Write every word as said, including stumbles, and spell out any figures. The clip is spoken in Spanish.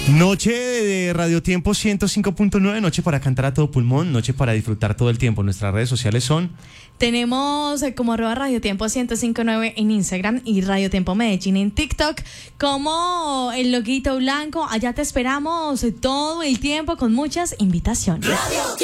Noche de Radio Tiempo ciento cinco punto nueve, noche para cantar a todo pulmón, noche para disfrutar todo el tiempo. Nuestras redes sociales son... Tenemos eh, como arroba Radio Tiempo ciento cinco punto nueve en Instagram y Radio Tiempo Medellín en TikTok, como el loguito blanco. Allá te esperamos eh, todo el tiempo con muchas invitaciones.